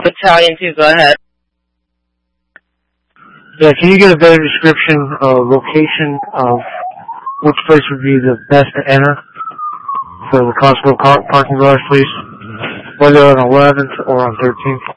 Battalion 2, go ahead. Yeah, can you get a better description of location of which place would be the best to enter for the Costco parking garage, please? Whether on 11th or on 13th.